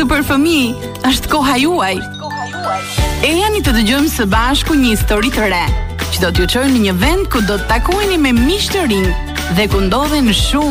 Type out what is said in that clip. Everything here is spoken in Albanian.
Kështu për fëmijë, është koha juaj. E jani të dëgjojmë së bashku një histori të re, që do t'ju çojë në një vend ku do të takojeni me miq të rinj dhe ku ndodhen shumë